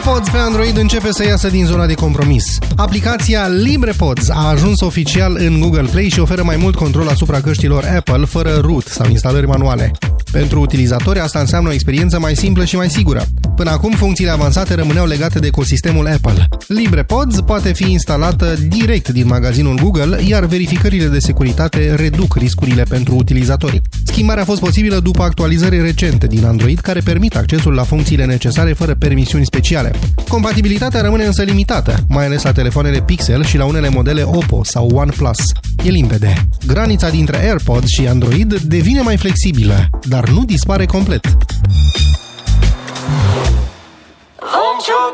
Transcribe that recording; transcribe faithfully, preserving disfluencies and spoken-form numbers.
AirPods pe Android începe să iasă din zona de compromis. Aplicația LibrePods a ajuns oficial în Google Play și oferă mai mult control asupra căștilor Apple fără root sau instalări manuale. Pentru utilizatori asta înseamnă o experiență mai simplă și mai sigură. Până acum, funcțiile avansate rămâneau legate de ecosistemul Apple. LibrePods poate fi instalată direct din magazinul Google, iar verificările de securitate reduc riscurile pentru utilizatori. Schimbarea a fost posibilă după actualizări recente din Android care permit accesul la funcțiile necesare fără permisiuni speciale. Compatibilitatea rămâne însă limitată, mai ales la telefoanele Pixel și la unele modele Oppo sau OnePlus. E limpede. Granița dintre AirPods și Android devine mai flexibilă, dar nu dispare complet.